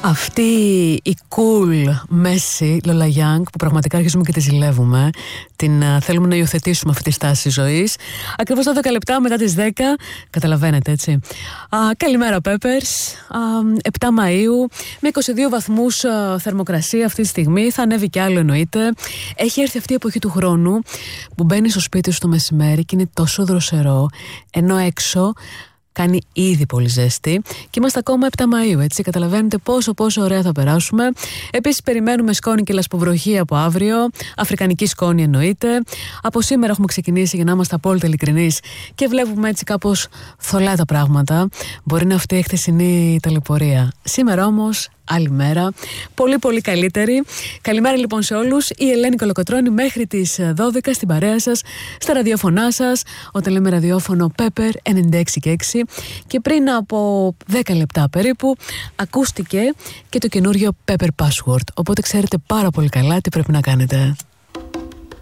Αυτή η cool μέση Λόλα Γιάνγκ που πραγματικά αρχίζουμε και τη ζηλεύουμε, την θέλουμε να υιοθετήσουμε αυτή τη στάση ζωής. Ακριβώς τα 10 λεπτά μετά τις 10, καταλαβαίνετε έτσι. Καλημέρα Peppers, 7 Μαΐου με 22 βαθμούς θερμοκρασία αυτή τη στιγμή, θα ανέβει κι άλλο εννοείται. Έχει έρθει αυτή η εποχή του χρόνου που μπαίνει στο σπίτι σου το μεσημέρι και είναι τόσο δροσερό, ενώ έξω κάνει ήδη πολύ ζέστη και είμαστε ακόμα 7 Μαΐου, έτσι. Καταλαβαίνετε πόσο ωραία θα περάσουμε. Επίσης, περιμένουμε σκόνη και λασποβροχή από αύριο. Αφρικανική σκόνη εννοείται. Από σήμερα έχουμε ξεκινήσει, για να είμαστε απόλυτα ειλικρινείς, και βλέπουμε έτσι κάπως θολά τα πράγματα. Μπορεί να αυτή η χθεσινή ταλαιπωρία. Σήμερα όμως, άλλη μέρα, πολύ καλύτερη. Καλημέρα λοιπόν σε όλους. Η Ελένη Κολοκοτρώνη μέχρι τις 12 στην παρέα σας, στα ραδιόφωνά σας, όταν λέμε ραδιόφωνο Pepper 96,6. Και πριν από 10 λεπτά περίπου ακούστηκε και το καινούριο Pepper Password. Οπότε ξέρετε πάρα πολύ καλά τι πρέπει να κάνετε.